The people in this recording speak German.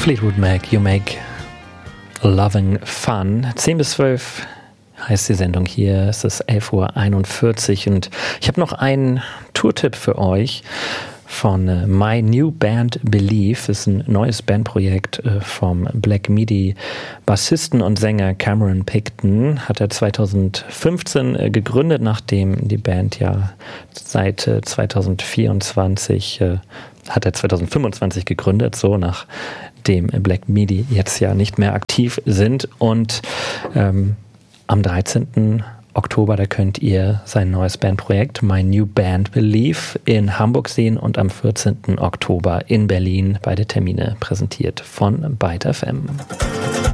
Fleetwood Mac, You Make Loving Fun. 10 bis 12 heißt die Sendung hier. Es ist 11:41 Uhr und ich habe noch einen Tourtipp für euch von My New Band Believe. Das ist ein neues Bandprojekt vom Black Midi Bassisten und Sänger Cameron Picton. Hat er 2015 gegründet, nachdem die Band ja seit 2024 hat er 2025 gegründet, so nachdem Black Midi jetzt ja nicht mehr aktiv sind. Und am 13. Oktober, da könnt ihr sein neues Bandprojekt My New Band Believe in Hamburg sehen und am 14. Oktober in Berlin beide Termine präsentiert von Byte FM.